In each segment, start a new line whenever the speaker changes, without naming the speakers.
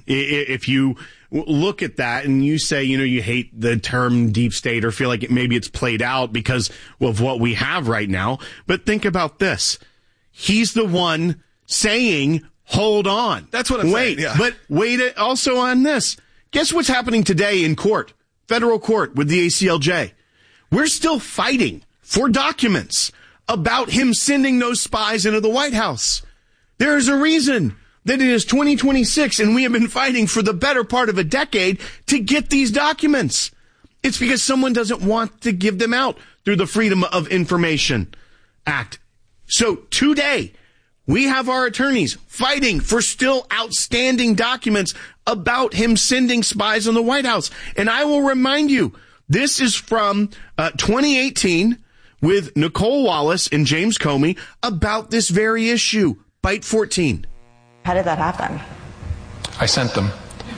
If you look at that and you say, you hate the term deep state or feel like maybe it's played out because of what we have right now. But think about this. He's the one saying, hold on.
That's what I'm saying. Yeah.
But wait also on this. Guess what's happening today in court, federal court with the ACLJ? We're still fighting for documents about him sending those spies into the White House. There is a reason that it is 2026 and we have been fighting for the better part of a decade to get these documents. It's because someone doesn't want to give them out through the Freedom of Information Act. So today, we have our attorneys fighting for still outstanding documents about him sending spies in the White House. And I will remind you, this is from 2018 with Nicole Wallace and James Comey about this very issue. Bite 14.
How did that happen?
I sent them.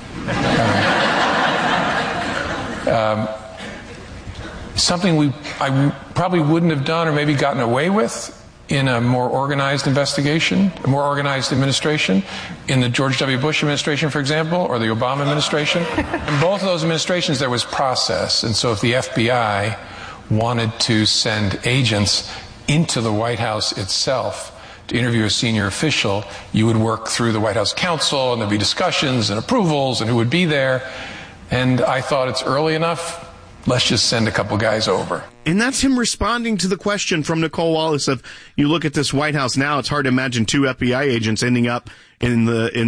Something I probably wouldn't have done or maybe gotten away with in a more organized investigation, a more organized administration, in the George W. Bush administration, for example, or the Obama administration. In both of those administrations, there was process. And so if the FBI wanted to send agents into the White House itself to interview a senior official, you would work through the White House counsel, and there'd be discussions and approvals and who would be there. And I thought it's early enough. Let's just send a couple guys over.
And that's him responding to the question from Nicole Wallace of, you look at this White House now, it's hard to imagine two FBI agents ending up in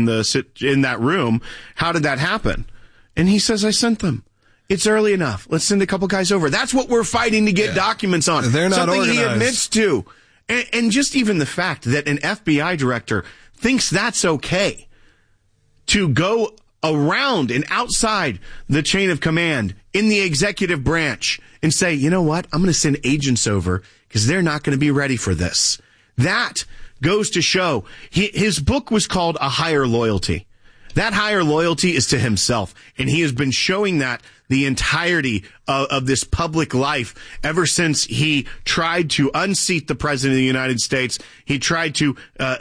that room. How did that happen? And he says, I sent them. It's early enough. Let's send a couple guys over. That's what we're fighting to get documents on.
They're not
something
organized.
He admits to. And just even the fact that an FBI director thinks that's okay to go around and outside the chain of command in the executive branch and say, you know what, I'm going to send agents over because they're not going to be ready for this. That goes to show his book was called A Higher Loyalty. That higher loyalty is to himself, and he has been showing that the entirety of this public life ever since he tried to unseat the president of the United States. He tried to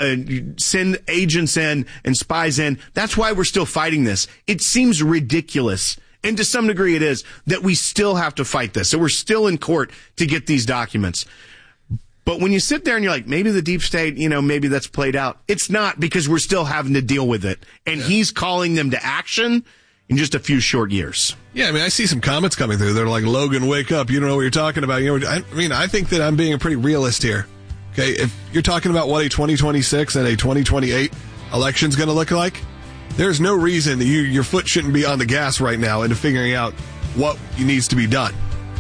send agents in and spies in. That's why we're still fighting this. It seems ridiculous, and to some degree it is, that we still have to fight this. So we're still in court to get these documents. But when you sit there and you're like, maybe the deep state, maybe that's played out. It's not, because we're still having to deal with it. And he's calling them to action in just a few short years.
Yeah, I see some comments coming through. They're like, Logan, wake up. You don't know what you're talking about. I think that I'm being a pretty realist here. Okay, if you're talking about what a 2026 and a 2028 election's going to look like, there's no reason that your foot shouldn't be on the gas right now into figuring out what needs to be done.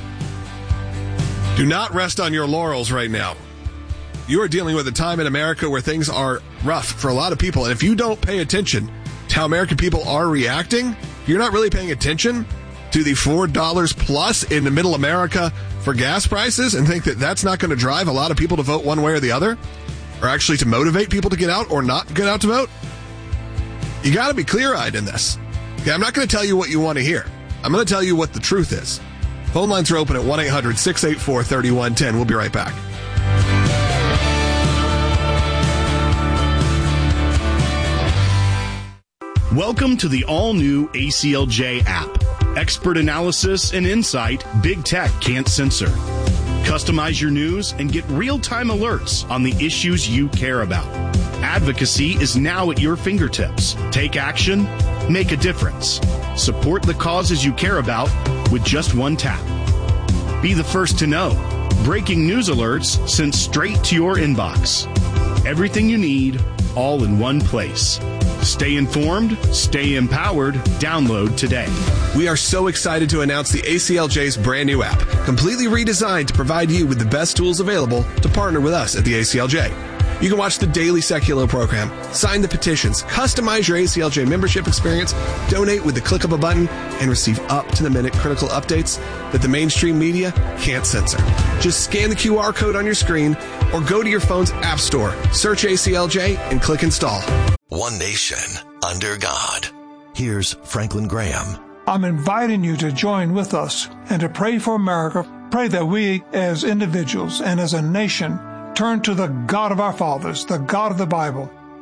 Do not rest on your laurels right now. You are dealing with a time in America where things are rough for a lot of people. And if you don't pay attention to how American people are reacting, if you're not really paying attention to the $4 plus in the middle America for gas prices and think that that's not going to drive a lot of people to vote one way or the other, or actually to motivate people to get out or not get out to vote, you got to be clear-eyed in this. Okay, I'm not going to tell you what you want to hear. I'm going to tell you what the truth is. Phone lines are open at 1-800-684-3110. We'll be right back.
Welcome to the all-new ACLJ app. Expert analysis and insight big tech can't censor. Customize your news and get real-time alerts on the issues you care about. Advocacy is now at your fingertips. Take action, make a difference. Support the causes you care about with just one tap. Be the first to know. Breaking news alerts sent straight to your inbox. Everything you need, all in one place. Stay informed, stay empowered. Download today.
We are so excited to announce the ACLJ's brand new app, completely redesigned to provide you with the best tools available to partner with us at the ACLJ. You can watch the daily Secular program, sign the petitions, customize your ACLJ membership experience, donate with the click of a button, and receive up-to-the-minute critical updates that the mainstream media can't censor. Just scan the QR code on your screen or go to your phone's app store, search ACLJ, and click install.
One nation under God. Here's Franklin Graham.
I'm inviting you to join with us and to pray for America. Pray that we as individuals and as a nation turn to the God of our fathers, the God of the Bible,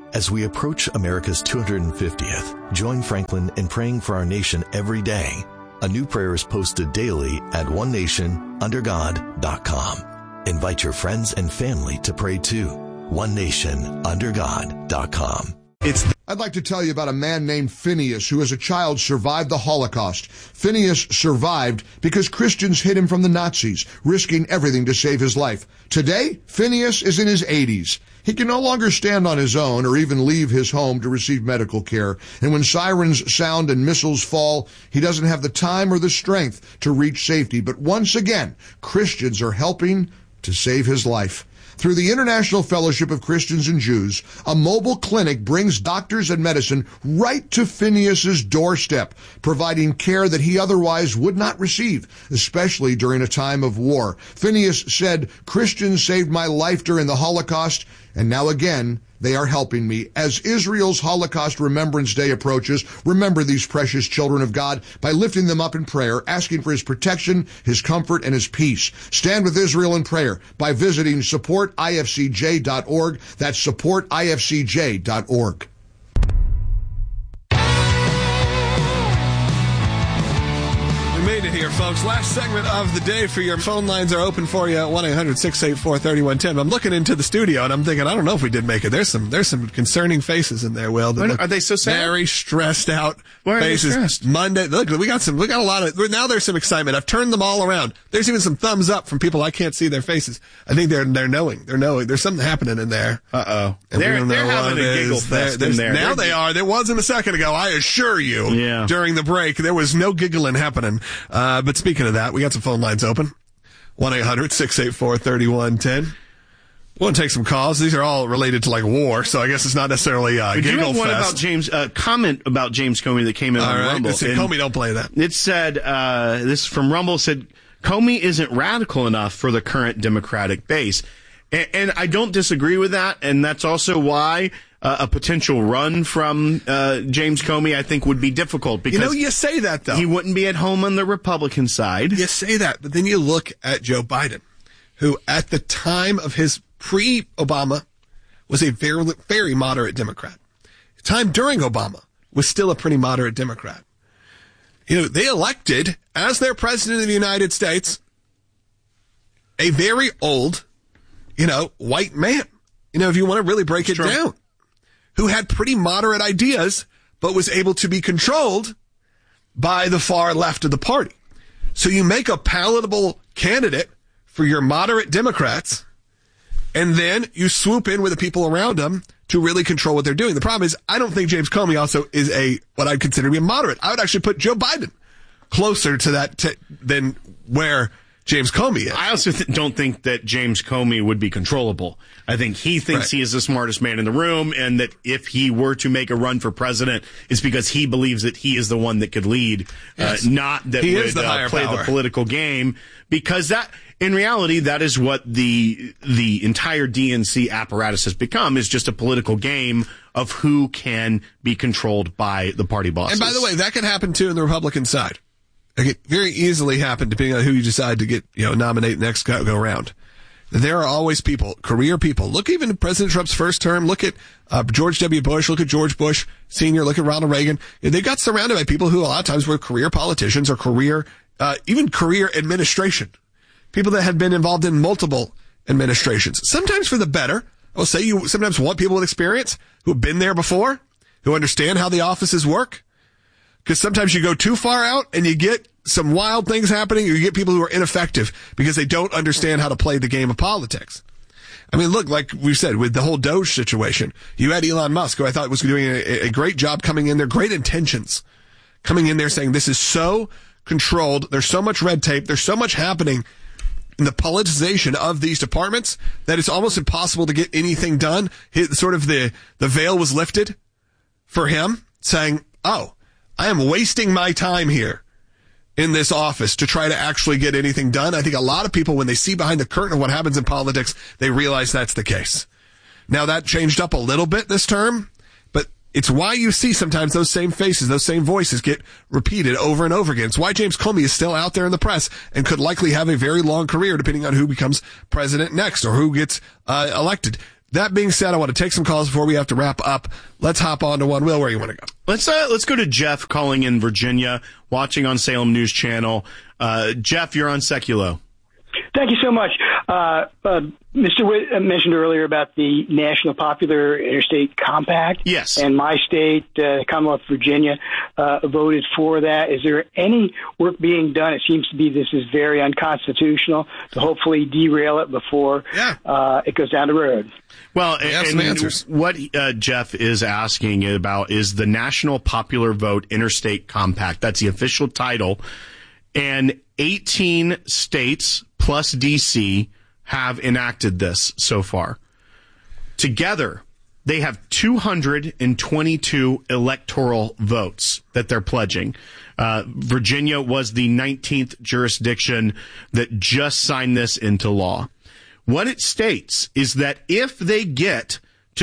As we approach America's 250th, join Franklin in praying for our nation every day. A new prayer is posted daily at onenationundergod.com. Invite your friends and family to pray too. onenationundergod.com.
I'd like to tell you about a man named Phineas who as a child survived the Holocaust. Phineas survived because Christians hid him from the Nazis, risking everything to save his life. Today, Phineas is in his 80s. He can no longer stand on his own or even leave his home to receive medical care. And when sirens sound and missiles fall, he doesn't have the time or the strength to reach safety. But once again, Christians are helping to save his life. Through the International Fellowship of Christians and Jews, a mobile clinic brings doctors and medicine right to Phineas's doorstep, providing care that he otherwise would not receive, especially during a time of war. Phineas said, "Christians saved my life during the Holocaust, and now again, they are helping me." As Israel's Holocaust Remembrance Day approaches, remember these precious children of God by lifting them up in prayer, asking for his protection, his comfort, and his peace. Stand with Israel in prayer by visiting supportifcj.org. That's supportifcj.org.
We made it here, folks. Last segment of the day for your phone lines are open for you at 1-800-684-3110. I'm looking into the studio and I'm thinking, I don't know if we did make it. There's some concerning faces in there, Will.
Are they so sad?
Very stressed out
Why
faces.
are they stressed?
Monday, look, we got a lot of, now there's some excitement. I've turned them all around. There's even some thumbs up from people I can't see their faces. I think they're knowing. They're knowing. There's something happening in there.
Uh-oh.
And
They're having a giggle fest in there.
Now they are. There wasn't a second ago. I assure you.
Yeah.
During the break, there was no giggling happening. But speaking of that, we got some phone lines open. 1-800-684-3110. We want to take some calls. These are all related to like war, so I guess it's not necessarily
Did you
giggle
have one
fest.
about James, comment about James Comey that came in on Rumble.
It said, Comey, don't play that.
It said, this from Rumble said, Comey isn't radical enough for the current Democratic base. And I don't disagree with that, and that's also why a potential run from James Comey, I think, would be difficult. Because
you say that, though.
he wouldn't be at home on the Republican side.
You say that, but then you look at Joe Biden, who at the time of his pre-Obama was a very, very moderate Democrat. The time during Obama was still a pretty moderate Democrat. They elected as their president of the United States a very old, white man. If you want to really break it down, who had pretty moderate ideas, but was able to be controlled by the far left of the party. So you make a palatable candidate for your moderate Democrats, and then you swoop in with the people around them to really control what they're doing. The problem is, I don't think James Comey also is what I'd consider to be a moderate. I would actually put Joe Biden closer to that than where James Comey is.
I also don't think that James Comey would be controllable. I think he thinks he is the smartest man in the room, and that if he were to make a run for president, it's because he believes that he is the one that could lead, not that
he
would
is the higher
play
power.
the political game. Because that, in reality, that is what the entire DNC apparatus has become, is just a political game of who can be controlled by the party bosses.
And by the way, that can happen too on the Republican side. It can very easily happen depending on who you decide to get, nominate next go around. There are always people, career people. Look even at President Trump's first term. Look at George W. Bush. Look at George Bush Sr. Look at Ronald Reagan. They got surrounded by people who a lot of times were career politicians or even career administration. People that had been involved in multiple administrations. Sometimes for the better. I'll say you sometimes want people with experience who have been there before, who understand how the offices work. Because sometimes you go too far out and you get some wild things happening, or you get people who are ineffective because they don't understand how to play the game of politics. I mean, look, like we said, with the whole Doge situation, you had Elon Musk, who I thought was doing a great job coming in there, great intentions, coming in there saying this is so controlled, there's so much red tape, there's so much happening in the politicization of these departments that it's almost impossible to get anything done. The veil was lifted for him, saying, oh, I am wasting my time here in this office to try to actually get anything done. I think a lot of people, when they see behind the curtain of what happens in politics, they realize that's the case. Now, that changed up a little bit this term, but it's why you see sometimes those same faces, those same voices get repeated over and over again. It's why James Comey is still out there in the press and could likely have a very long career depending on who becomes president next or who gets elected. that being said, I want to take some calls before we have to wrap up. Let's hop on to one. Will, where you want to go?
Let's go to Jeff calling in Virginia, watching on Salem News Channel. Jeff, you're on Seculo.
Thank you so much. Mr. Witt mentioned earlier about the National Popular Interstate Compact.
Yes.
And my state, Commonwealth of Virginia, voted for that. Is there any work being done? It seems to be this is very unconstitutional to hopefully derail it before it goes down the road.
Well, and what Jeff is asking about is the National Popular Vote Interstate Compact. That's the official title. And 18 states plus D.C. have enacted this so far. Together, they have 222 electoral votes that they're pledging. Virginia was the 19th jurisdiction that just signed this into law. What it states is that if they get to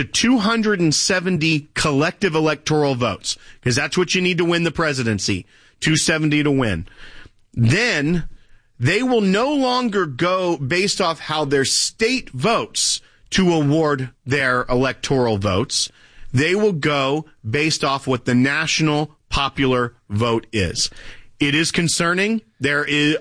270 collective electoral votes, because that's what you need to win the presidency, 270 to win, then they will no longer go based off how their state votes to award their electoral votes. They will go based off what the national popular vote is. It is concerning. There's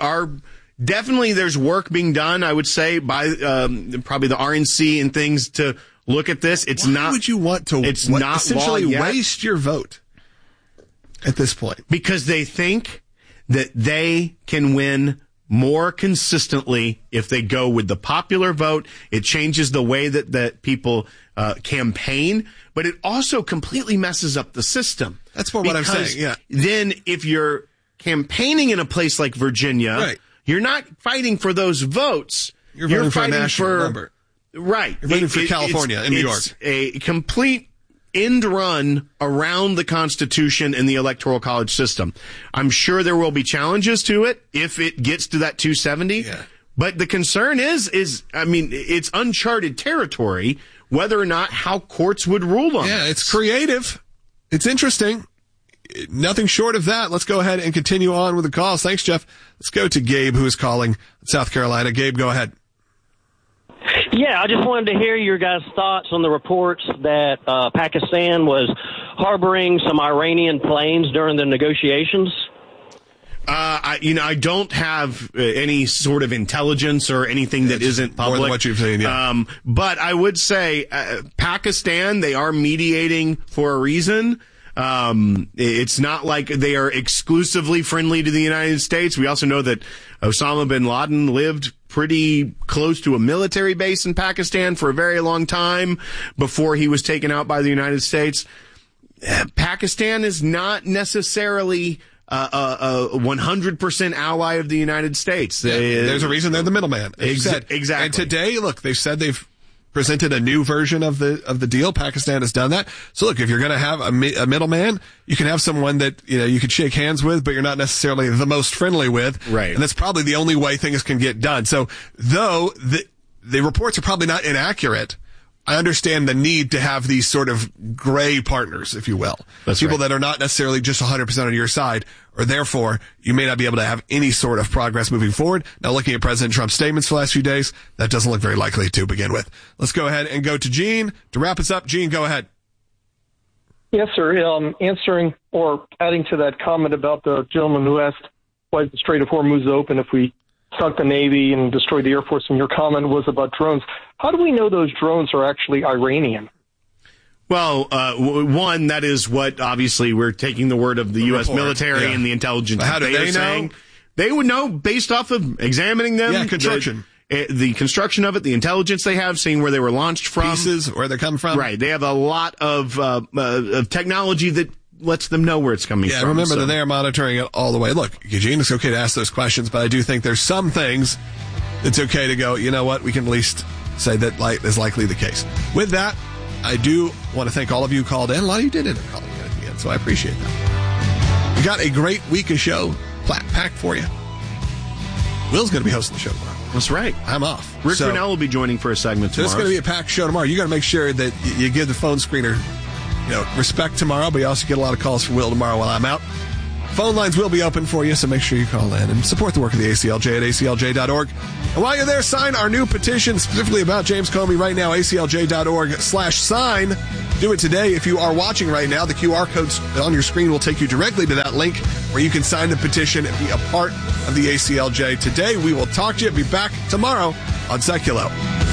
work being done, I would say, by probably the RNC and things to look at this.
Why would you want to essentially waste your vote at this point?
Because they think that they can win more consistently if they go with the popular vote. It changes the way that people campaign, but it also completely messes up the system.
That's what I'm saying, yeah.
Then if you're campaigning in a place like Virginia,
right,
you're not fighting for those votes.
You're voting for a national number.
Right.
You're voting for California and New York.
It's a complete end run around the Constitution and the Electoral College system. I'm sure there will be challenges to it if it gets to that 270.
Yeah.
But the concern is it's uncharted territory whether or not how courts would rule on it.
Yeah, it's creative. It's interesting. Nothing short of that. Let's go ahead and continue on with the calls. Thanks, Jeff. Let's go to Gabe, who is calling South Carolina. Gabe, go ahead.
Yeah, I just wanted to hear your guys' thoughts on the reports that Pakistan was harboring some Iranian planes during the negotiations.
I don't have any sort of intelligence or anything that isn't public.
More than what you've seen, yeah.
But I would say Pakistan, they are mediating for a reason. It's not like they are exclusively friendly to the United States. We also know that Osama bin Laden lived pretty close to a military base in Pakistan for a very long time before he was taken out by the United States. Pakistan is not necessarily a 100% ally of the United States.
There's a reason they're the middleman.
Exactly.
And today, look, they've said they've presented a new version of the deal. Pakistan has done that. So look, if you're going to have a middleman, you can have someone that, you could shake hands with, but you're not necessarily the most friendly with.
Right.
And that's probably the only way things can get done. So though the reports are probably not inaccurate, I understand the need to have these sort of gray partners, if you will.
That's
people
right.
that are not necessarily just 100% on your side, or therefore you may not be able to have any sort of progress moving forward. Now, looking at President Trump's statements for the last few days, that doesn't look very likely to begin with. Let's go ahead and go to Gene to wrap us up. Gene, go ahead.
Yes, sir. Answering or adding to that comment about the gentleman who asked why the Strait of Hormuz is open if we sunk the Navy and destroyed the Air Force, and your comment was about drones. How do we know those drones are actually Iranian?
Well, one, that is what, obviously, we're taking the word of the U.S. military and the intelligence.
How do they know?
Saying. They would know based off of examining them.
Yeah, construction.
The construction of it, the intelligence they have, seeing where they were launched from.
Pieces, where they come from.
Right. They have a lot of technology that lets them know where it's coming from.
Yeah, remember that they are monitoring it all the way. Look, Eugene, it's okay to ask those questions, but I do think there's some things it's okay to go, you know what, we can at least say that is likely the case. With that, I do want to thank all of you who called in. A lot of you did end up calling in at the end, so I appreciate that. We got a great week of show packed for you. Will's going to be hosting the show tomorrow.
That's right.
I'm off.
Rick Brunell will be joining for a segment tomorrow.
It's going to be a packed show tomorrow. You got to make sure that you give the phone screener respect tomorrow, but you also get a lot of calls from Will tomorrow while I'm out. Phone lines will be open for you, so make sure you call in and support the work of the ACLJ at aclj.org. And while you're there, sign our new petition specifically about James Comey right now, aclj.org/sign. Do it today. If you are watching right now, the QR codes on your screen will take you directly to that link where you can sign the petition and be a part of the ACLJ today. We will talk to you. Be back tomorrow on Seculo.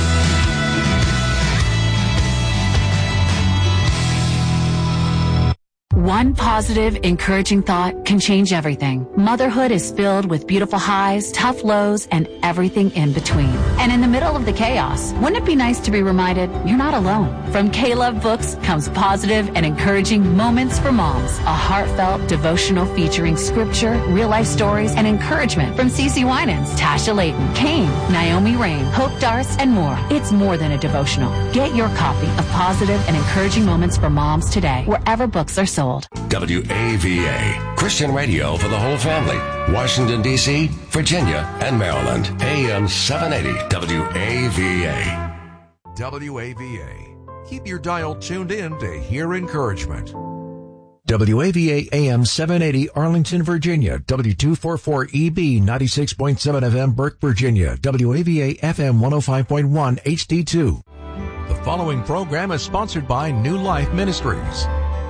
One positive, encouraging thought can change everything. Motherhood is filled with beautiful highs, tough lows, and everything in between. And in the middle of the chaos, wouldn't it be nice to be reminded you're not alone? From K-Love Books comes positive and encouraging Moments for Moms, a heartfelt devotional featuring scripture, real-life stories, and encouragement from CeCe Winans, Tasha Layton, Kane, Naomi Rain, Hope Darst, and more. It's more than a devotional. Get your copy of Positive and Encouraging Moments for Moms today, wherever books are sold.
WAVA, Christian radio for the whole family. Washington, D.C., Virginia, and Maryland. AM 780 WAVA.
WAVA. Keep your dial tuned in to hear encouragement.
WAVA AM 780 Arlington, Virginia. W244EB 96.7 FM Burke, Virginia. WAVA FM 105.1 HD2.
The following program is sponsored by New Life Ministries.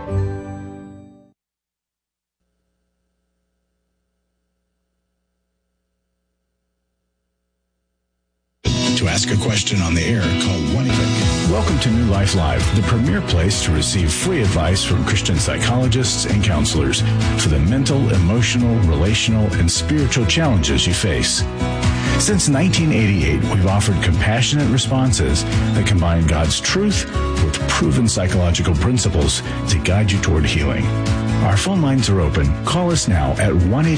To ask a question on the air, call 1-800.
Welcome to New Life Live, the premier place to receive free advice from Christian psychologists and counselors for the mental, emotional, relational, and spiritual challenges you face. Since 1988, we've offered compassionate responses that combine God's truth with proven psychological principles to guide you toward healing. Our phone lines are open. Call us now at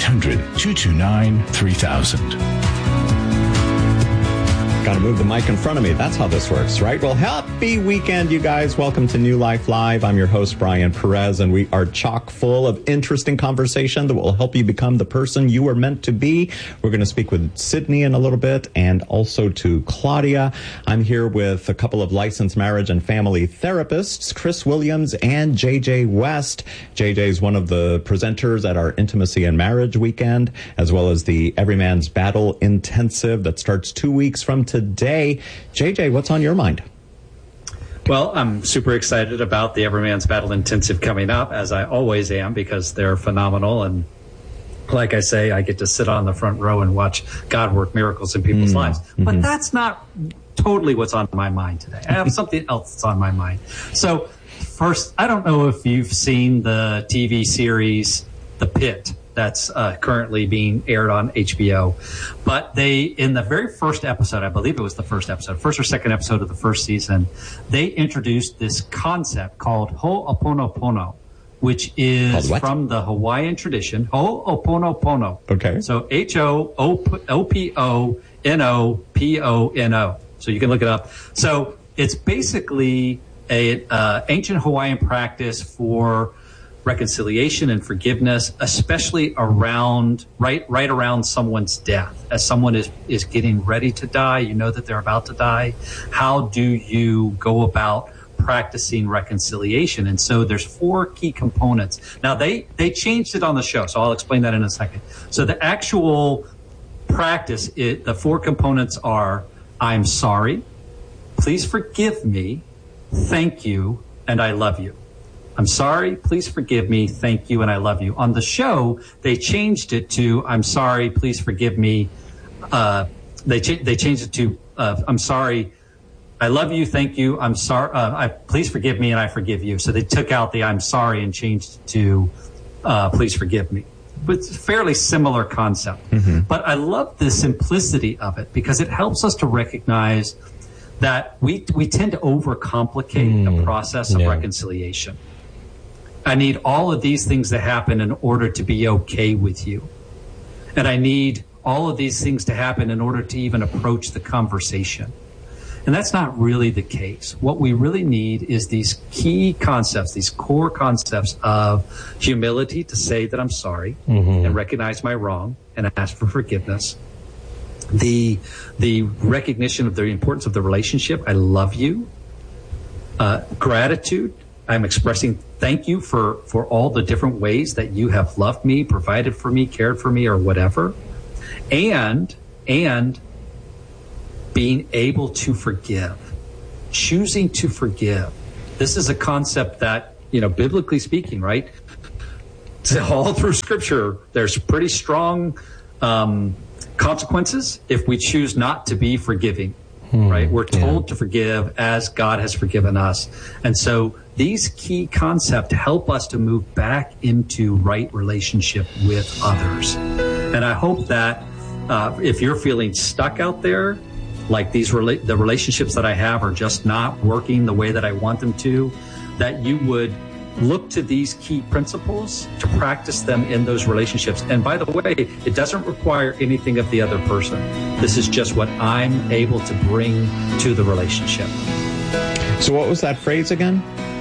1-800-229-3000.
Got to move the mic in front of me. That's how this works, right? Well, happy weekend, you guys. Welcome to New Life Live. I'm your host, Brian Perez, and we are chock full of interesting conversation that will help you become the person you were meant to be. We're going to speak with Sydney in a little bit and also to Claudia. I'm here with a couple of licensed marriage and family therapists, Chris Williams and JJ West. JJ is one of the presenters at our Intimacy and Marriage Weekend, as well as the Every Man's Battle Intensive that starts 2 weeks from today. JJ, what's on your mind?
Well, I'm super excited about the Every Man's Battle Intensive coming up, as I always am, because they're phenomenal. And like I say, I get to sit on the front row and watch God work miracles in people's lives. But that's not totally what's on my mind today. I have something else that's on my mind. So first, I don't know if you've seen the TV series The Pit that's currently being aired on HBO. But they, in the very first episode, I believe it was the first or second episode of the first season, they introduced this concept called Ho'oponopono, which is from the Hawaiian tradition. Ho'oponopono. Okay. So Ho'oponopono. So you can look it up. So it's basically a ancient Hawaiian practice for reconciliation and forgiveness, especially around right around someone's death. As someone is getting ready to die, you know that they're about to die. How do you go about practicing reconciliation? And so there's 4 key components. Now they changed it on the show, so I'll explain that in a second. So the actual practice, the 4 components are: I'm sorry, please forgive me, thank you, and I love you. I'm sorry, please forgive me, thank you, and I love you. On the show, they changed it to I'm sorry, please forgive me. They changed it to I'm sorry, I love you, thank you, I'm sorry, please forgive me, and I forgive you. So they took out the I'm sorry and changed it to please forgive me. But it's a fairly similar concept. But I love the simplicity of it because it helps us to recognize that we tend to overcomplicate the process of reconciliation. I need all of these things to happen in order to be okay with you. And I need all of these things to happen in order to even approach the conversation. And that's not really the case. What we really need is these key concepts, these core concepts of humility to say that I'm sorry and recognize my wrong and ask for forgiveness. The recognition of the importance of the relationship. I love you. Gratitude. I'm expressing thank you for all the different ways that you have loved me, provided for me, cared for me, or whatever. And being able to forgive, choosing to forgive. This is a concept that, biblically speaking, right? All through Scripture, there's pretty strong consequences if we choose not to be forgiving, right? We're told to forgive as God has forgiven us. And so these key concepts help us to move back into right relationship with others. And I hope that if you're feeling stuck out there, like the relationships that I have are just not working the way that I want them to, that you would look to these key principles to practice them in those relationships. And by the way, it doesn't require anything of the other person. This is just what I'm able to bring to the relationship.
So what was that phrase again?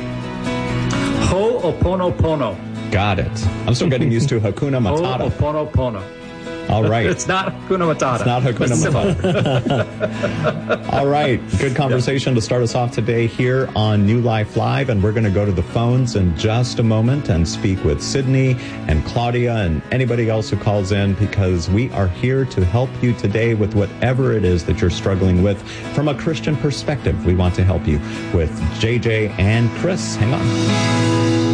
Ho'oponopono.
Got it. I'm still getting used to Hakuna Matata.
Ho'oponopono.
All right.
It's not Hakuna Matata.
It's not Hakuna Matata. All right. Good conversation to start us off today here on New Life Live. And we're going to go to the phones in just a moment and speak with Sydney and Claudia and anybody else who calls in, because we are here to help you today with whatever it is that you're struggling with from a Christian perspective. We want to help you with JJ and Chris. Hang on.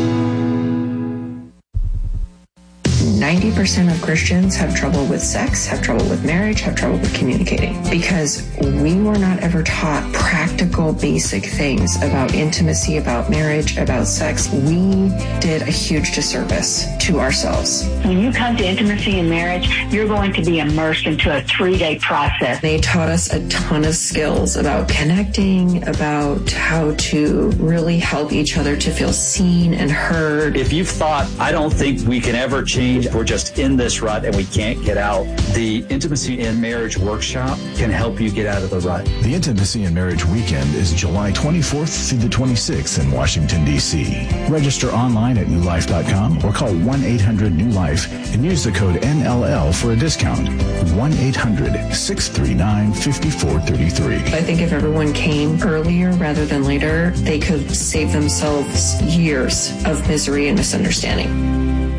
90% of Christians have trouble with sex, have trouble with marriage, have trouble with communicating, because we were not ever taught practical, basic things about intimacy, about marriage, about sex. We did a huge disservice to ourselves.
When you come to intimacy and marriage, you're going to be immersed into a 3-day process.
They taught us a ton of skills about connecting, about how to really help each other to feel seen and heard.
If you've thought, I don't think we can ever change, we're just in this rut and we can't get out, the Intimacy in Marriage Workshop can help you get out of the rut.
The Intimacy in Marriage Weekend is July 24th through the 26th in Washington, D.C. Register online at newlife.com or call 1-800-NEW-LIFE and use the code NLL for a discount. 1-800-639-5433.
I think if everyone came earlier rather than later, they could save themselves years of misery and misunderstanding.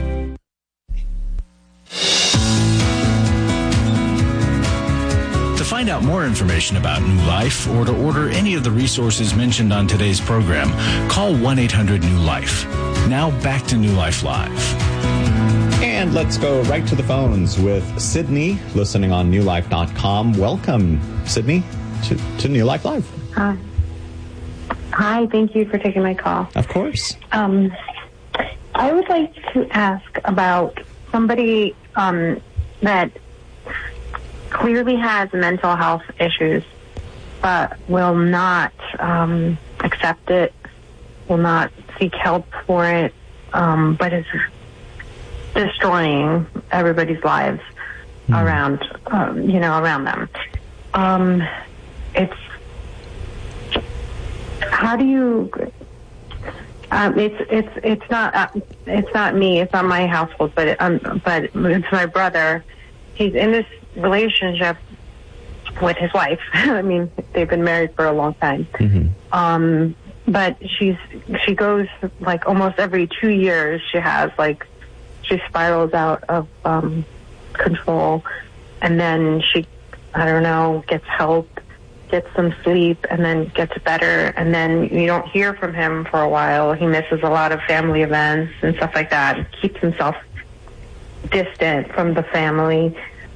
To find out more information about New Life or to order any of the resources mentioned on today's program, call 1-800-NEW-LIFE. Now back to New Life Live.
And let's go right to the phones with Sydney, listening on newlife.com. Welcome, Sydney, to New Life Live.
Hi, thank you for taking my call.
Of course.
I would like to ask about somebody that clearly has mental health issues, but will not accept it, will not seek help for it, but is destroying everybody's lives around, around them. It's how do you? It's not me. It's not my household, but it's my brother. He's in this relationship with his wife. I mean, they've been married for a long time. Mm-hmm. But she goes like almost every 2 years. She spirals out of control, and then she, gets help, gets some sleep, and then gets better. And then you don't hear from him for a while. He misses a lot of family events and stuff like that. And keeps himself distant from the family.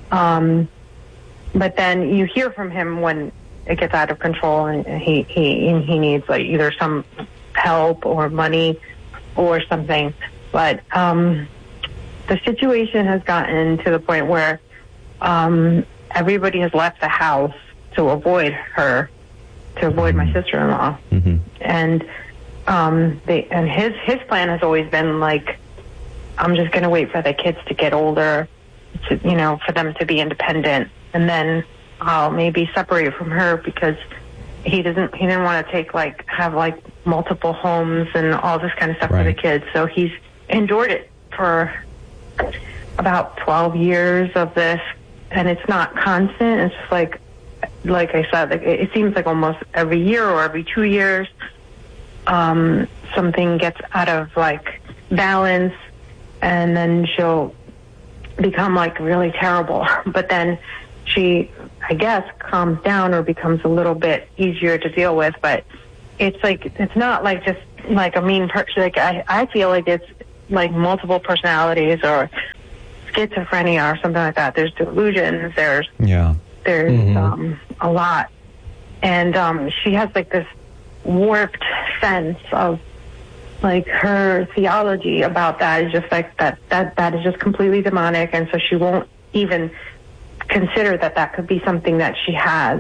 But then you hear from him when it gets out of control and he needs like either some help or money or something. But the situation has gotten to the point where everybody has left the house to avoid her, to avoid my sister-in-law. Mm-hmm. And his plan has always been like, I'm just going to wait for the kids to get older, for them to be independent, and then I'll maybe separate from her, because he didn't want to have multiple homes and all this kind of stuff for the kids. So he's endured it for about 12 years of this, and it's not constant. It's just like I said, it seems like almost every year or every 2 years something gets out of like balance, and then she'll become like really terrible. But then she, I guess, calms down or becomes a little bit easier to deal with. But it's like, it's not like just like a mean person. Like I feel like it's like multiple personalities or schizophrenia or something like that. There's delusions. There's a lot. And she has like this warped sense of like her theology about that is just like that is just completely demonic, and so she won't even consider that could be something that she has.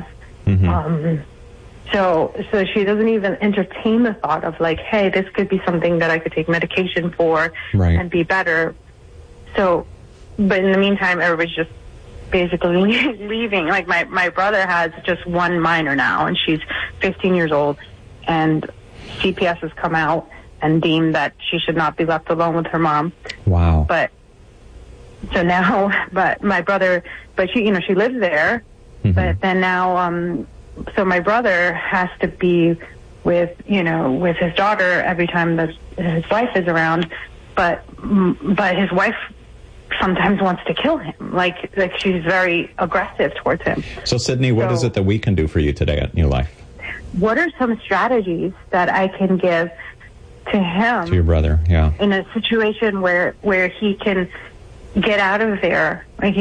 So she doesn't even entertain the thought of like, hey, this could be something that I could take medication for and be better. So, but in the meantime, everybody's just basically leaving. Like my brother has just one minor now, and she's 15 years old, and CPS has come out and deemed that she should not be left alone with her mom.
Wow.
But so now, but my brother, but she, she lives there, but then now, so my brother has to be with his daughter every time that his wife is around, but his wife sometimes wants to kill him. Like she's very aggressive towards him.
So Sydney, what is it that we can do for you today at New Life?
What are some strategies that I can give to him,
to your brother,
in a situation where he can get out of there? Like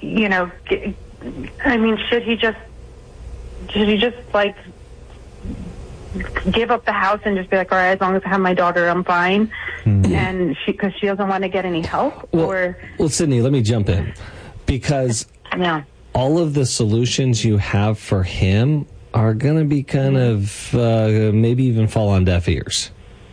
should he just like give up the house and just be like, all right, as long as I have my daughter, I'm fine, and because she doesn't want to get any help?
Well, Sydney, let me jump in, because all of the solutions you have for him are going to be kind of maybe even fall on deaf ears.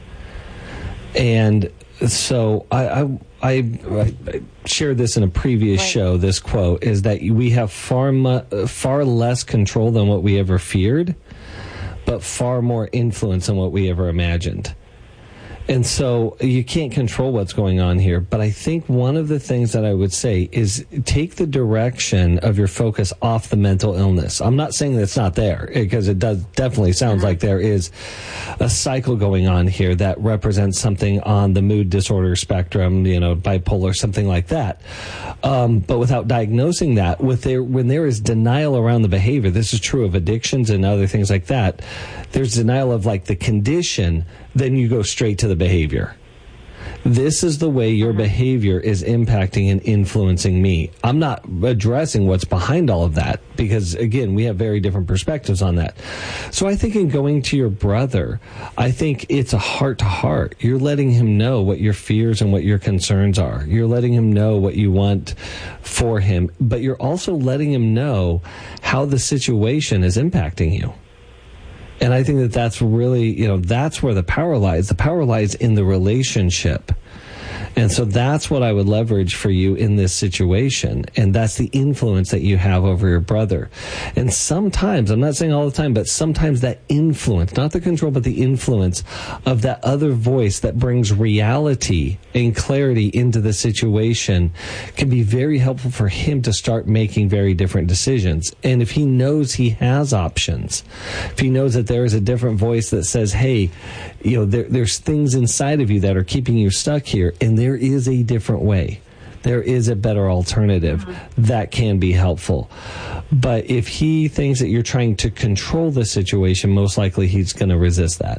And so I shared this in a previous show. This quote is that we have far less control than what we ever feared, but far more influence than what we ever imagined. And so you can't control what's going on here. But I think one of the things that I would say is take the direction of your focus off the mental illness. I'm not saying that it's not there, because it does definitely sounds like there is a cycle going on here that represents something on the mood disorder spectrum, bipolar, something like that. But without diagnosing that, when there is denial around the behavior, this is true of addictions and other things like that, there's denial of like the condition, then you go straight to the behavior. This is the way your behavior is impacting and influencing me. I'm not addressing what's behind all of that, because, again, we have very different perspectives on that. So I think in going to your brother, I think it's a heart-to-heart. You're letting him know what your fears and what your concerns are. You're letting him know what you want for him, but you're also letting him know how the situation is impacting you. And I think that that's really, that's where the power lies. The power lies in the relationship. And so that's what I would leverage for you in this situation. And that's the influence that you have over your brother. And sometimes, I'm not saying all the time, but sometimes that influence, not the control, but the influence of that other voice that brings reality and clarity into the situation can be very helpful for him to start making very different decisions. And if he knows he has options, if he knows that there is a different voice that says, hey, there's things inside of you that are keeping you stuck here, and there is a different way. There is a better alternative that can be helpful. But if he thinks that you're trying to control the situation, most likely he's going to resist that.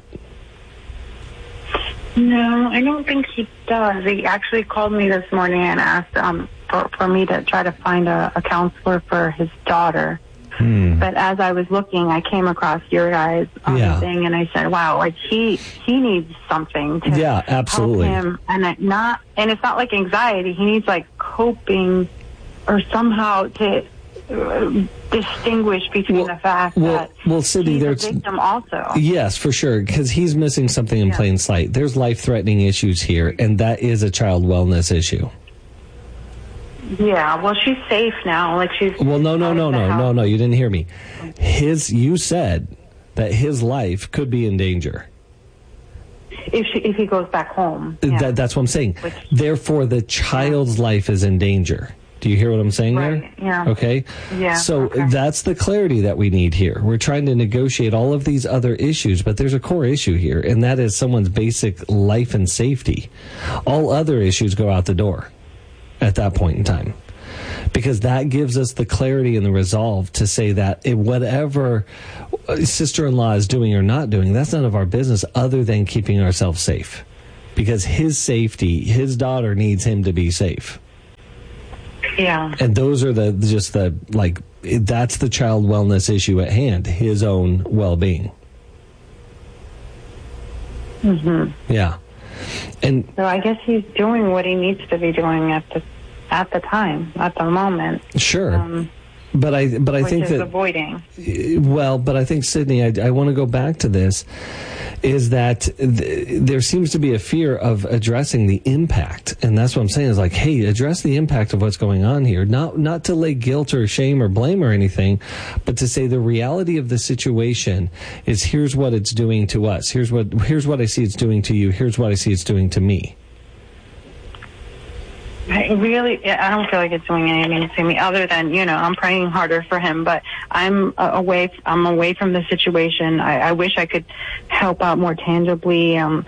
No, I don't think he does. He actually called me this morning and asked for me to try to find a counselor for his daughter. But as I was looking, I came across your guys' thing, and I said, "Wow, like he needs something to help him." And it's not like anxiety. He needs like coping, or somehow to distinguish between the fact that
Sydney,
he's
there's
a victim also.
Yes, for sure, because he's missing something in plain sight. There's life-threatening issues here, and that is a child wellness issue.
Yeah, well, she's safe now. Like she's.
Well, no. You didn't hear me. You said that his life could be in danger
if he goes back home.
That's what I'm saying. Therefore, the child's life is in danger. Do you hear what I'm saying
Right,
there?
yeah.
Okay?
Yeah,
So
okay.
that's the clarity that we need here. We're trying to negotiate all of these other issues, but there's a core issue here, and that is someone's basic life and safety. All other issues go out the door at that point in time, because that gives us the clarity and the resolve to say that whatever sister-in-law is doing or not doing, that's none of our business other than keeping ourselves safe. Because his safety, his daughter needs him to be safe.
Yeah.
And those are that's the child wellness issue at hand, his own well-being.
Mm-hmm.
Yeah. And
So I guess he's doing what he needs to be doing at the time, at the moment.
sure. But I
Which
think
is
that
avoiding.
Well, but I think, Sydney, I want to go back to this, is that there seems to be a fear of addressing the impact. And that's what I'm saying is like, hey, address the impact of what's going on here. Not to lay guilt or shame or blame or anything, but to say the reality of the situation is here's what it's doing to us. Here's what I see it's doing to you. Here's what I see it's doing to me.
I don't feel like it's doing anything to me other than, I'm praying harder for him, but I'm away from the situation. I wish I could help out more tangibly. I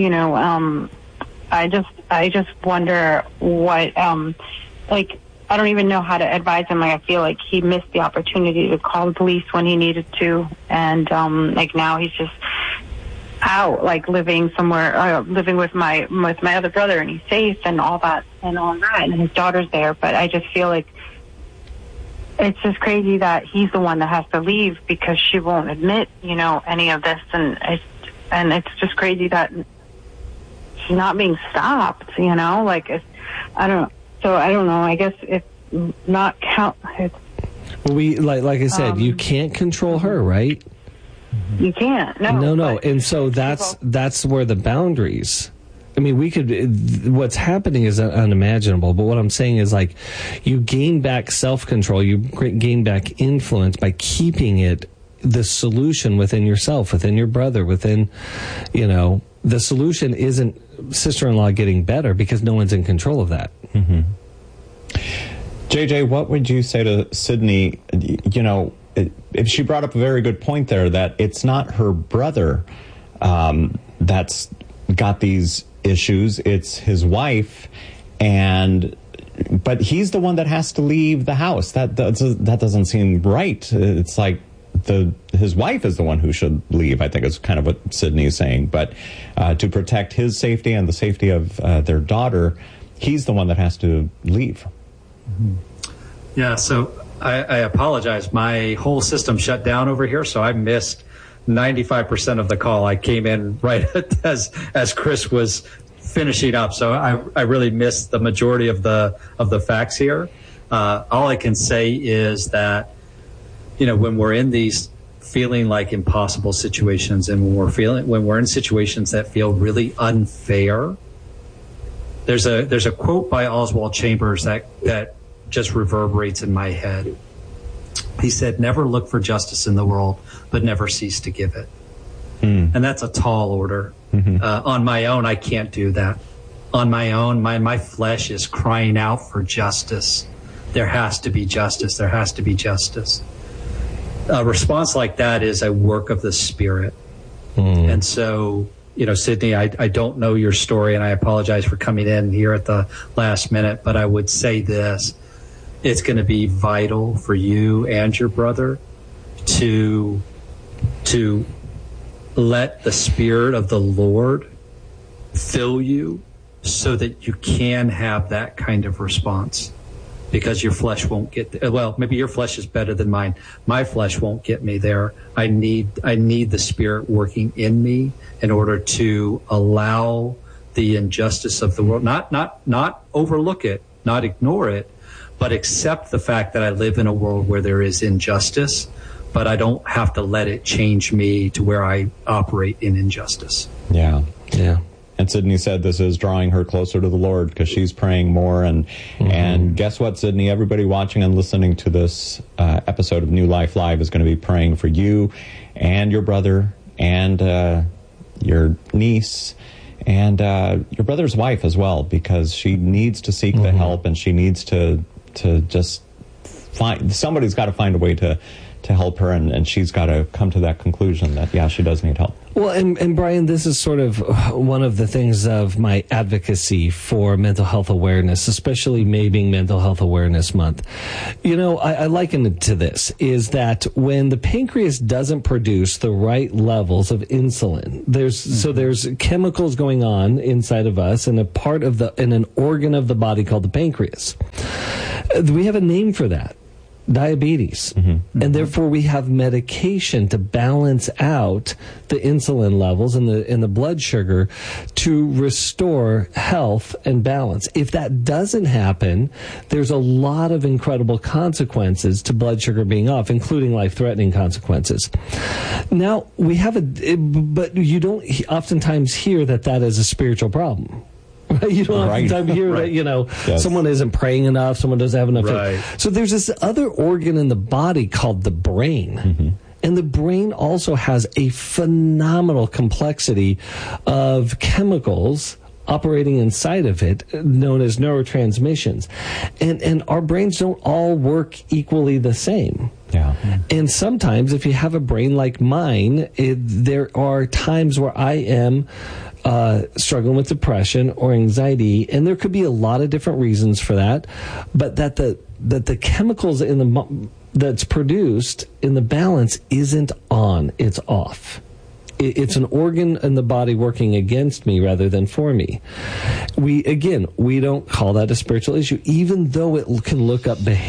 just wonder what, I don't even know how to advise him. I feel like he missed the opportunity to call the police when he needed to. And, now he's just out, living somewhere, living with my other brother, and he's safe and all that, and his daughter's there. But I just feel like it's just crazy that he's the one that has to leave because she won't admit, any of this, and it's just crazy that she's not being stopped, I don't know. I guess if not count.
Well, like I said, you can't control her, right?
You can't.
No. And so that's where the boundaries. I mean, what's happening is unimaginable, but what I'm saying is you gain back self-control, you gain back influence by keeping it the solution within yourself, within your brother, within, the solution isn't sister-in-law getting better because no one's in control of that.
Mm-hmm. JJ, what would you say to Sydney, if she brought up a very good point there, that it's not her brother that's got these issues, it's his wife, but he's the one that has to leave the house. That doesn't seem right. It's like his wife is the one who should leave, I think is kind of what Sydney is saying. But to protect his safety and the safety of their daughter, he's the one that has to leave.
Mm-hmm. Yeah, so I apologize. My whole system shut down over here, so I missed 95% of the call. I came in right as Chris was finishing up, so I really missed the majority of the facts here. All I can say is that, when we're in these feeling like impossible situations, and when we're in situations that feel really unfair, there's a quote by Oswald Chambers that just reverberates in my head. He said, "Never look for justice in the world, but never cease to give it." And that's a tall order. Mm-hmm. On my own, I can't do that. On my own, my flesh is crying out for justice. There has to be justice. There has to be justice. A response like that is a work of the Spirit. And so, Sydney, I don't know your story, and I apologize for coming in here at the last minute, but I would say this. It's going to be vital for you and your brother to let the Spirit of the Lord fill you so that you can have that kind of response, because your flesh won't get there. Well, maybe your flesh is better than mine. My flesh won't get me there. I need the Spirit working in me in order to allow the injustice of the world, not overlook it, not ignore it, but accept the fact that I live in a world where there is injustice, but I don't have to let it change me to where I operate in injustice.
Yeah. And Sydney said this is drawing her closer to the Lord because she's praying more. And guess what, Sydney? Everybody watching and listening to this episode of New Life Live is going to be praying for you and your brother and your niece and your brother's wife as well, because she needs to seek the help, and she needs to just somebody's got to find a way to help her, and she's got to come to that conclusion that, yeah, she does need help.
Well, and Brian, this is sort of one of the things of my advocacy for mental health awareness, especially May being Mental Health Awareness Month. You know, I liken it to this, is that when the pancreas doesn't produce the right levels of insulin, there's chemicals going on inside of us in an organ of the body called the pancreas. We have a name for that. Diabetes. And therefore we have medication to balance out the insulin levels and the blood sugar to restore health and balance. If that doesn't happen, there's a lot of incredible consequences to blood sugar being off, including life-threatening consequences. Now, but you don't oftentimes hear that is a spiritual problem. You don't oftentimes hear that, someone isn't praying enough, someone doesn't have enough faith. So there's this other organ in the body called the brain. And the brain also has a phenomenal complexity of chemicals operating inside of it, known as neurotransmissions. And our brains don't all work equally the same. Yeah. And sometimes, if you have a brain like mine, there are times where I am struggling with depression or anxiety, and there could be a lot of different reasons for that, but that the chemicals that's produced in the balance isn't on, it's off. It's an organ in the body working against me rather than for me. We don't call that a spiritual issue, even though it can look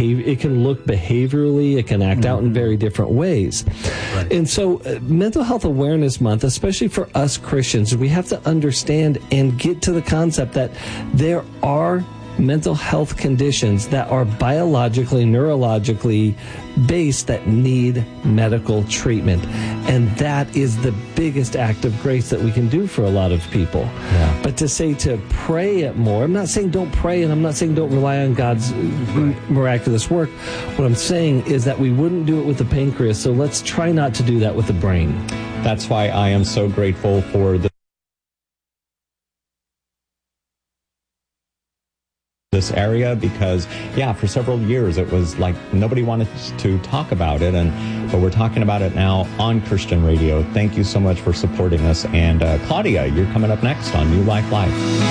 behaviorally, it can act out in very different ways. Right. And so Mental Health Awareness Month, especially for us Christians, we have to understand and get to the concept that there are mental health conditions that are biologically, neurologically based that need medical treatment. And that is the biggest act of grace that we can do for a lot of people. Yeah. But to say to pray it more, I'm not saying don't pray, and I'm not saying don't rely on God's miraculous work. What I'm saying is that we wouldn't do it with the pancreas, so let's try not to do that with the brain.
That's why I am so grateful for this area, because for several years it was like nobody wanted to talk about it, but we're talking about it now on Christian radio. Thank you so much for supporting us. And Claudia, you're coming up next on New Life Live.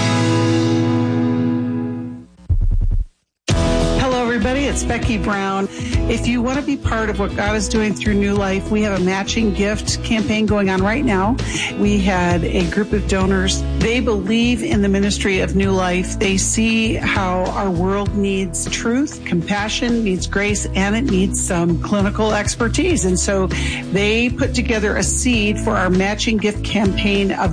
It's Becky Brown. If you want to be part of what God is doing through New Life, we have a matching gift campaign going on right now. We had a group of donors. They believe in the ministry of New Life. They see how our world needs truth, compassion, needs grace, and it needs some clinical expertise. And so they put together a seed for our matching gift campaign of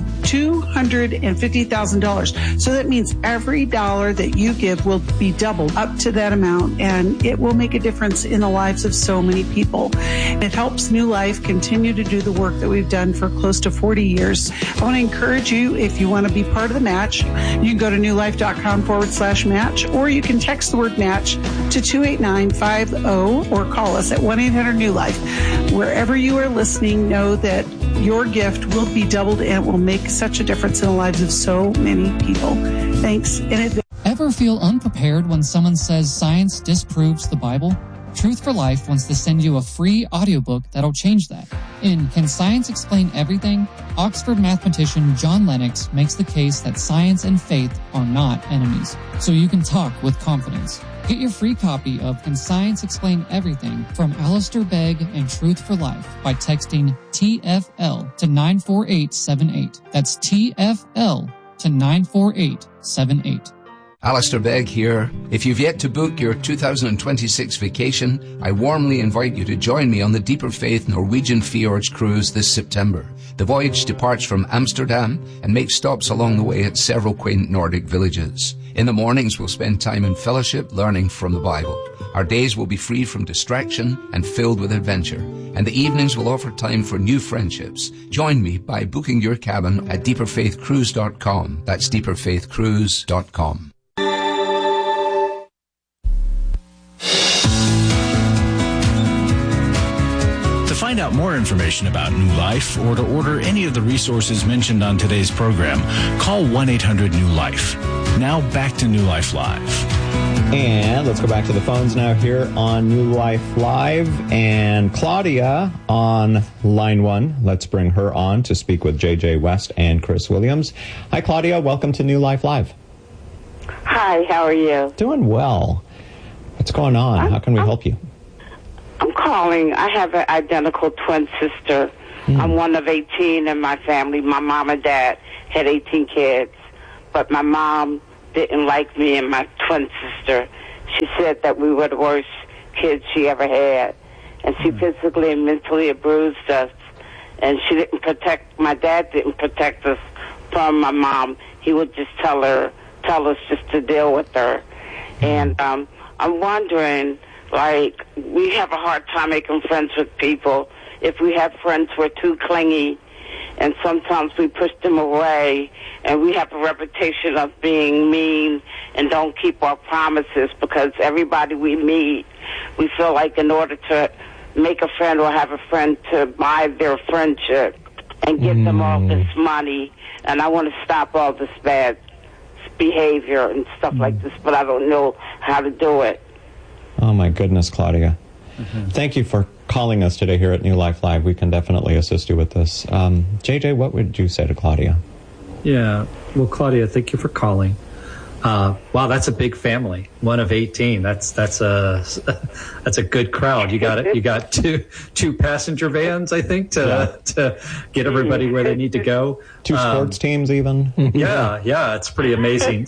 $250,000. So that means every dollar that you give will be doubled up to that amount, and it will make a difference in the lives of so many people. It helps New Life continue to do the work that we've done for close to 40 years. I want to encourage you, if you want to be part of the match, you can go to newlife.com/match, or you can text the word match to 28950 or call us at 1-800-NEW-LIFE. Wherever you are listening, know that your gift will be doubled and it will make such a difference in the lives of so many people. Thanks in advance.
Ever feel unprepared when someone says science disproves the Bible? Truth for Life wants to send you a free audiobook that'll change that. In Can Science Explain Everything?, Oxford mathematician John Lennox makes the case that science and faith are not enemies, so you can talk with confidence. Get your free copy of Can Science Explain Everything from Alistair Begg and Truth for Life by texting TFL to 94878. That's TFL to 94878.
Alistair Begg here. If you've yet to book your 2026 vacation, I warmly invite you to join me on the Deeper Faith Norwegian Fjords cruise this September. The voyage departs from Amsterdam and makes stops along the way at several quaint Nordic villages. In the mornings, we'll spend time in fellowship learning from the Bible. Our days will be free from distraction and filled with adventure. And the evenings will offer time for new friendships. Join me by booking your cabin at deeperfaithcruise.com. That's deeperfaithcruise.com.
To find out more information about New Life or to order any of the resources mentioned on today's program, call 1-800-NEW-LIFE. Now back to New Life Live.
And let's go back to the phones now here on New Life Live. And Claudia on line 1. Let's bring her on to speak with J.J. West and Chris Williams. Hi, Claudia. Welcome to New Life Live.
Hi, how are you?
Doing well. What's going on? How can we help you?
I'm calling. I have an identical twin sister. I'm one of 18 in my family. My mom and dad had 18 kids, but my mom didn't like me and my twin sister. She said that we were the worst kids she ever had, and she physically and mentally abused us. And she didn't protect. My dad didn't protect us from my mom. He would just tell us just to deal with her. And I'm wondering, like, we have a hard time making friends with people. If we have friends, we're too clingy, and sometimes we push them away, and we have a reputation of being mean and don't keep our promises, because everybody we meet, we feel like in order to make a friend or have a friend, to buy their friendship and give them all this money. And I want to stop all this bad behavior and stuff like this, but I don't know how to do it.
Oh, my goodness, Claudia. Thank you for calling us today here at New Life Live. We can definitely assist you with this. JJ, what would you say to Claudia?
Yeah, well, Claudia, thank you for calling. Wow, that's a big family. One of 18. That's a good crowd. You got it. You got two passenger vans, I think, to get everybody where they need to go.
2 sports teams, even.
Yeah, it's pretty amazing.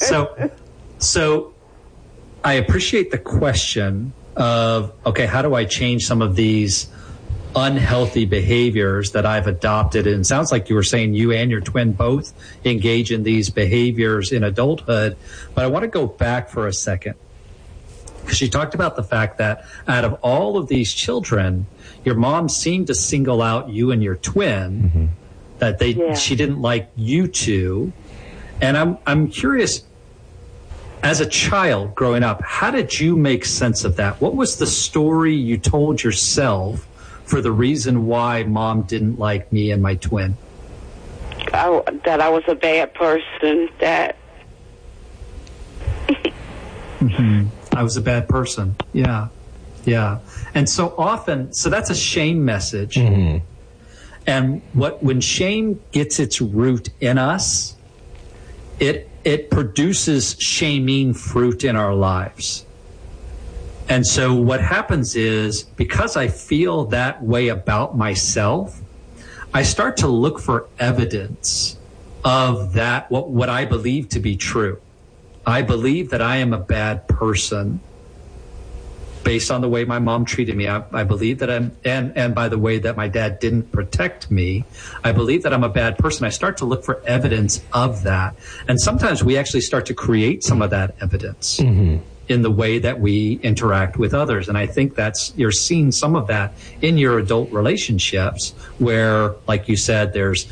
So I appreciate the question of, okay, how do I change some of these unhealthy behaviors that I've adopted? And it sounds like you were saying you and your twin both engage in these behaviors in adulthood. But I want to go back for a second, because you talked about the fact that out of all of these children, your mom seemed to single out you and your twin, that she didn't like you two. And I'm curious, as a child growing up, how did you make sense of that? What was the story you told yourself for the reason why mom didn't like me and my twin?
That I was a bad person, that...
I was a bad person. Yeah. And so often, so that's a shame message. And when shame gets its root in us, it produces shaming fruit in our lives. And so what happens is, because I feel that way about myself, I start to look for evidence of that, what I believe to be true. I believe that I am a bad person based on the way my mom treated me. I believe that and by the way that my dad didn't protect me, I believe that I'm a bad person. I start to look for evidence of that. And sometimes we actually start to create some of that evidence in the way that we interact with others. And I think you're seeing some of that in your adult relationships, where, like you said, there's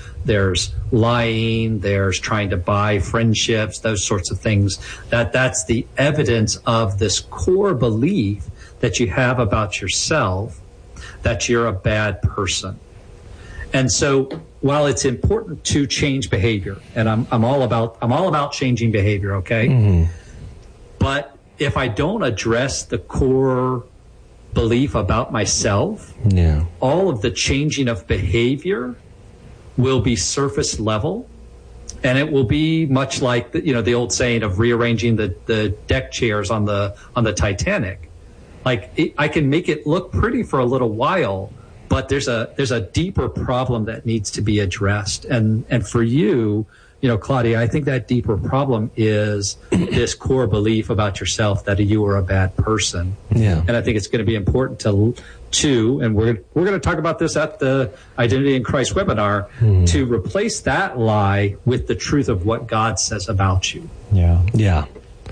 lying, there's trying to buy friendships, those sorts of things. That's the evidence of this core belief that you have about yourself, that you're a bad person. And so while it's important to change behavior, and I'm all about changing behavior, okay? But if I don't address the core belief about myself, all of the changing of behavior will be surface level, and it will be much like the old saying of rearranging the deck chairs on the Titanic. Like, I can make it look pretty for a little while, but there's a deeper problem that needs to be addressed. And for you, Claudia, I think that deeper problem is this core belief about yourself that you are a bad person. Yeah. And I think it's going to be important to, and we're going to talk about this at the Identity in Christ webinar, to replace that lie with the truth of what God says about you.
Yeah.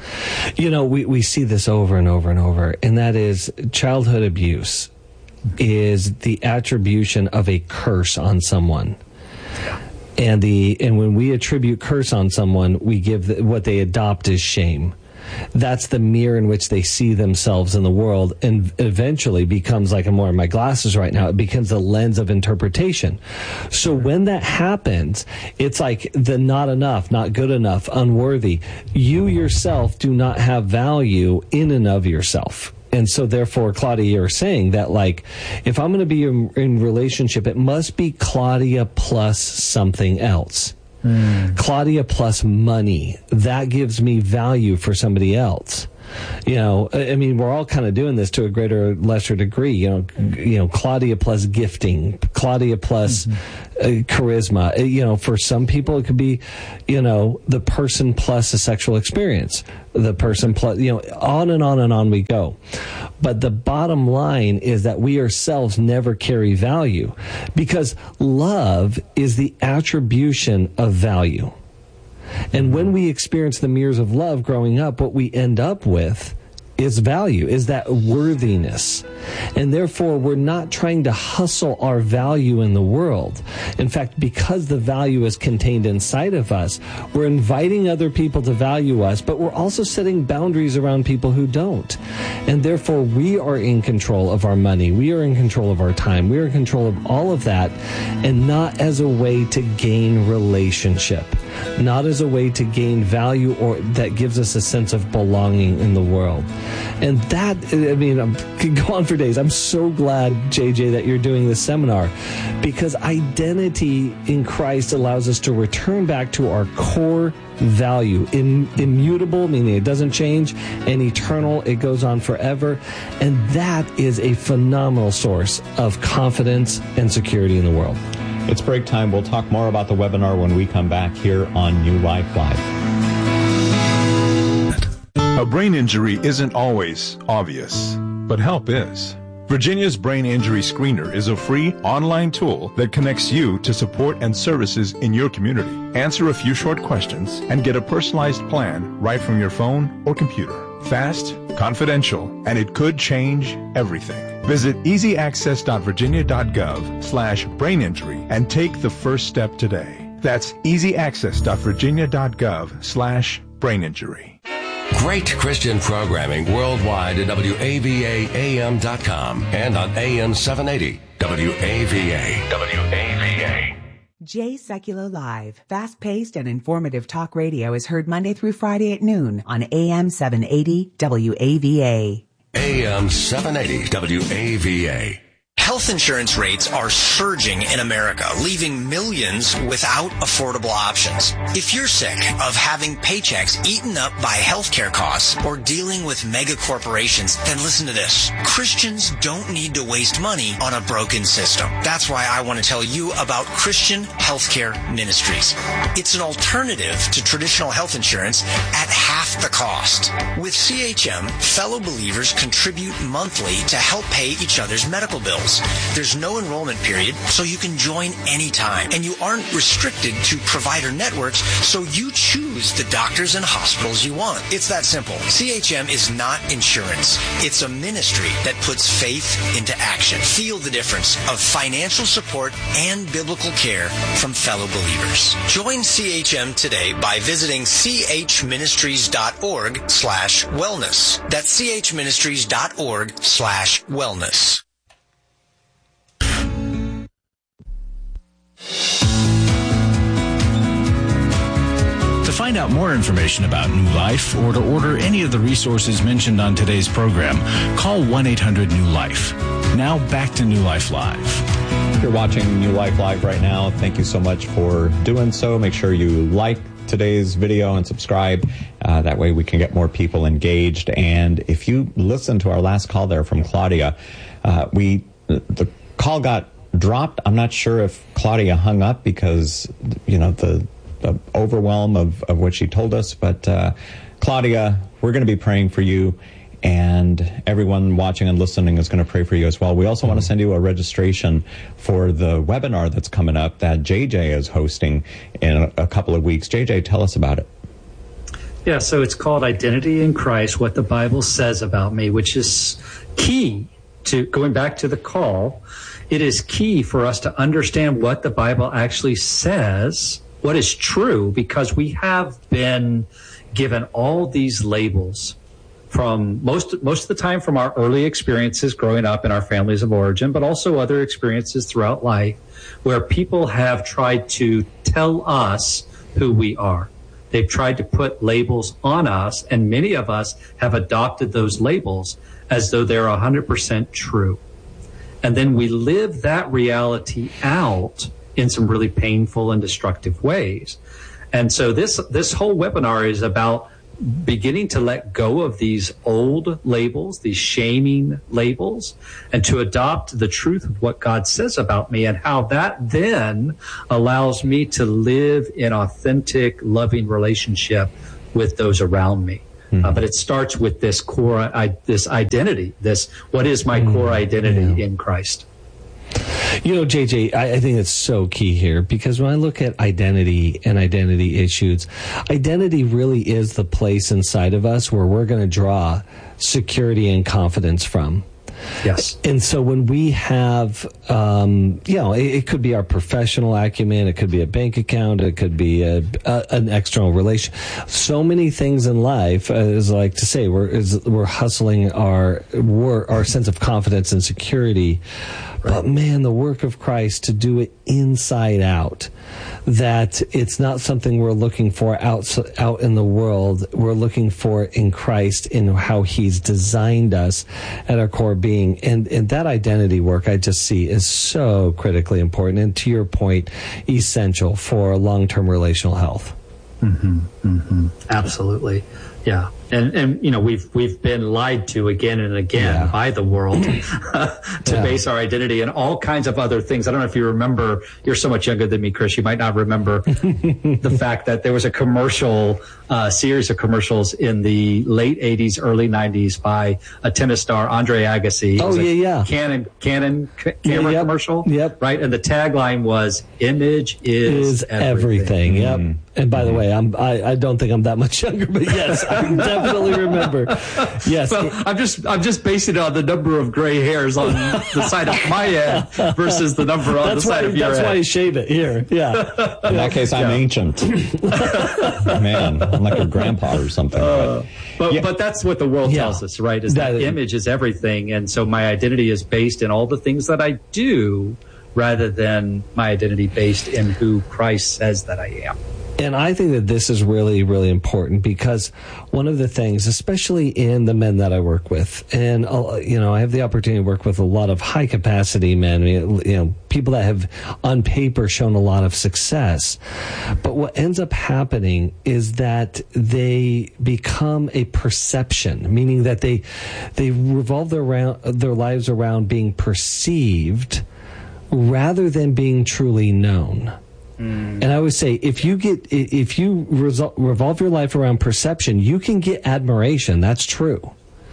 We see this over and over and over, and that is childhood abuse is the attribution of a curse on someone. And when we attribute curse on someone, we give what they adopt as shame. that's the mirror in which they see themselves in the world, and eventually becomes like, I'm wearing my glasses right now, it becomes a lens of interpretation. So when that happens, it's like the not enough, not good enough, unworthy. You yourself do not have value in and of yourself. And so therefore, Claudia, you're saying that, like, if I'm going to be in relationship, it must be Claudia plus something else. Claudia plus money. That gives me value for somebody else. You know, I mean, we're all kind of doing this to a greater or lesser degree. You know, Claudia plus gifting, Claudia plus charisma. You know, for some people, it could be, you know, the person plus a sexual experience, the person plus, you know, on and on and on we go. But the bottom line is that we ourselves never carry value, because love is the attribution of value. And when we experience the mirrors of love growing up, what we end up with is value, is that worthiness. And therefore, we're not trying to hustle our value in the world. In fact, because the value is contained inside of us, we're inviting other people to value us, but we're also setting boundaries around people who don't. And therefore, we are in control of our money. We are in control of our time. We are in control of all of that, and not as a way to gain relationship, not as a way to gain value or that gives us a sense of belonging in the world. And that, I mean, I could go on for days. I'm so glad, JJ, that you're doing this seminar, because identity in Christ allows us to return back to our core value, immutable, meaning it doesn't change, and eternal, it goes on forever. And that is a phenomenal source of confidence and security in the world.
It's break time. We'll talk more about the webinar when we come back here on New Life Live.
A brain injury isn't always obvious, but help is. Virginia's Brain Injury Screener is a free online tool that connects you to support and services in your community. Answer a few short questions and get a personalized plan right from your phone or computer. Fast, confidential, and it could change everything. Visit easyaccess.virginia.gov/braininjury and take the first step today. That's easyaccess.virginia.gov/braininjury.
Great Christian programming worldwide at WAVAAM.com and on AM 780 WAVA. WAVA.
Jay Secular Live, fast-paced and informative talk radio is heard Monday through Friday at noon on AM 780 WAVA.
AM 780 WAVA.
Health insurance rates are surging in America, leaving millions without affordable options. If you're sick of having paychecks eaten up by healthcare costs or dealing with mega corporations, then listen to this. Christians don't need to waste money on a broken system. That's why I want to tell you about Christian Healthcare Ministries. It's an alternative to traditional health insurance at half the cost. With CHM, fellow believers contribute monthly to help pay each other's medical bills. There's no enrollment period, so you can join anytime. And you aren't restricted to provider networks, so you choose the doctors and hospitals you want. It's that simple. CHM is not insurance. It's a ministry that puts faith into action. Feel the difference of financial support and biblical care from fellow believers. Join CHM today by visiting chministries.org/wellness. That's chministries.org/wellness.
To find out more information about New Life or to order any of the resources mentioned on today's program, call 1-800-NEW-LIFE. Now back to New Life Live.
If you're watching New Life Live right now, thank you so much for doing so. Make sure you like today's video and subscribe. That way we can get more people engaged. And if you listen to our last call there from Claudia, the call got dropped. I'm not sure if Claudia hung up because, the overwhelm of what she told us. But Claudia, we're going to be praying for you, and everyone watching and listening is going to pray for you as well. We also want to send you a registration for the webinar that's coming up that JJ is hosting in a couple of weeks. JJ, tell us about it.
Yeah, so it's called Identity in Christ, What the Bible Says About Me, which is key to, going back to the call, it is key for us to understand what the Bible actually says, what is true, because we have been given all these labels from most of the time from our early experiences growing up in our families of origin, but also other experiences throughout life where people have tried to tell us who we are. They've tried to put labels on us, and many of us have adopted those labels as though they're 100% true. And then we live that reality out in some really painful and destructive ways. And so this whole webinar is about beginning to let go of these old labels, these shaming labels, and to adopt the truth of what God says about me and how that then allows me to live in authentic, loving relationship with those around me. But it starts with this core, this identity, what is my core identity in Christ?
You know, JJ, I think it's so key here, because when I look at identity and identity issues, identity really is the place inside of us where we're going to draw security and confidence from.
Yes.
And so when we have, it could be our professional acumen, it could be a bank account, it could be an external relation. So many things in life, as I like to say, we're hustling our sense of confidence and security. Right. But man, the work of Christ to do it inside out, that it's not something we're looking for out in the world. We're looking for in Christ, in how He's designed us at our core being. And that identity work I just see is so critically important. And to your point, essential for long-term relational health.
Absolutely. Yeah. And you know, we've been lied to again and again by the world to base our identity and all kinds of other things. I don't know if you remember, you're so much younger than me, Chris, you might not remember the fact that there was a commercial, series of commercials in the late 80s, early 90s by a tennis star, Andre Agassi.
Oh, yeah.
Canon camera commercial.
Yep.
Right. And the tagline was, "Image is everything."
Yep. And by the way, I don't think I'm that much younger, but yes, I definitely remember. Yes.
Well, I'm just basing it on the number of gray hairs on the side of my head versus the number on the side of your head.
That's why you shave it here. Yeah.
In that case, I'm ancient. Man, I'm like a grandpa or something.
But that's what the world tells us, right? Is that image is everything. And so my identity is based in all the things that I do rather than my identity based in who Christ says that I am.
And I think that this is really, really important, because one of the things, especially in the men that I work with, and I have the opportunity to work with a lot of high capacity men, people that have on paper shown a lot of success. But what ends up happening is that they become a perception, meaning that they revolve their lives around being perceived rather than being truly known. And I always say, if you revolve your life around perception, you can get admiration. That's true.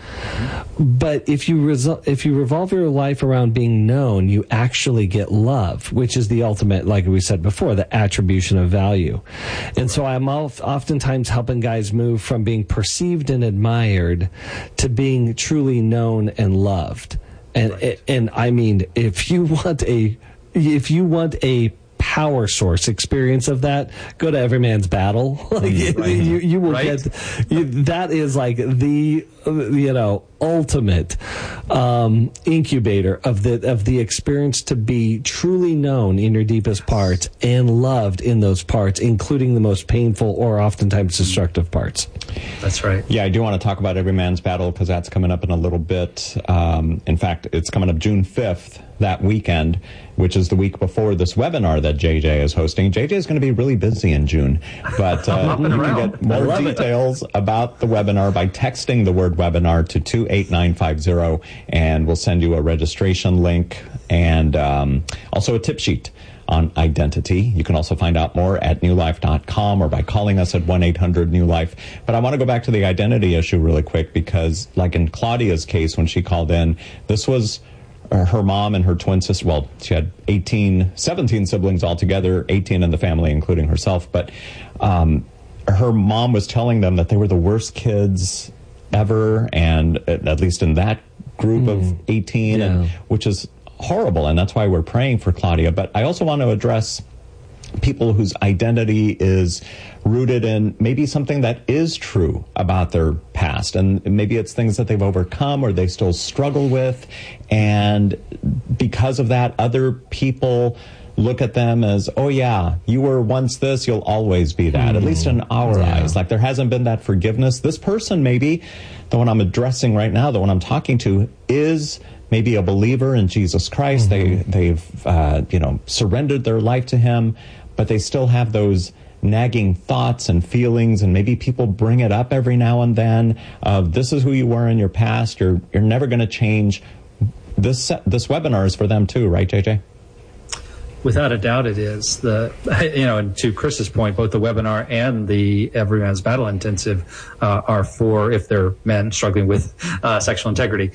But if you revolve your life around being known, you actually get love, which is the ultimate, like we said before, the attribution of value. And so I'm oftentimes helping guys move from being perceived and admired to being truly known and loved. And I mean, if you want a power source experience of that, go to Every Man's Battle. You will get that is like the ultimate incubator of the experience to be truly known in your deepest parts and loved in those parts, including the most painful or oftentimes destructive parts.
That's right.
Yeah, I do want to talk about Every Man's Battle, because that's coming up in a little bit. In fact, it's coming up June 5th, that weekend, which is the week before this webinar that JJ is hosting. JJ is going to be really busy in June, but you can get more details about the webinar by texting the word webinar to 28950, and we'll send you a registration link and also a tip sheet on identity. You can also find out more at newlife.com or by calling us at 1-800-NEW-LIFE. But I want to go back to the identity issue really quick, because like in Claudia's case, when she called in, this was her mom and her twin sister. Well, she had 17 siblings altogether, 18 in the family, including herself. But her mom was telling them that they were the worst kids ever, and at least in that group of 18, which is horrible. And that's why we're praying for Claudia. But I also want to address people whose identity is rooted in maybe something that is true about their past. And maybe it's things that they've overcome or they still struggle with. And because of that, other people look at them as, oh yeah, you were once this, you'll always be that, at least in our eyes. Like there hasn't been that forgiveness. This person, maybe, the one I'm addressing right now, the one I'm talking to, is maybe a believer in Jesus Christ. They've surrendered their life to him, but they still have those nagging thoughts and feelings, and maybe people bring it up every now and then of, this is who you were in your past, you're never going to change. This webinar is for them too, right, JJ?
Without a doubt, it is. And to Chris's point, both the webinar and the Every Man's Battle Intensive are for if they're men struggling with sexual integrity.